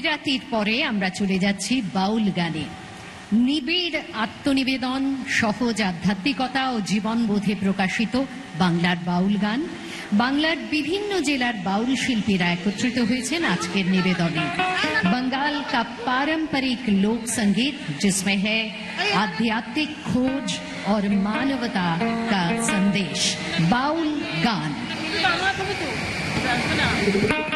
বিরতির পরে আমরা চলে যাচ্ছি বাউল গানে। নিবিড় আত্মনিবেদন, সহজ আধ্যাত্মিকতা ও জীবনবোধে প্রকাশিত বাংলার বাউল গান। বাংলার বিভিন্ন জেলার বাউল শিল্পীরা একত্রিত হয়েছেন আজকের নিবেদনে। बंगाल का पारंपरिक लोक संगीत जिसमें है आध्यात्मिक खोज और मानवता का संदेश। बाउल गान।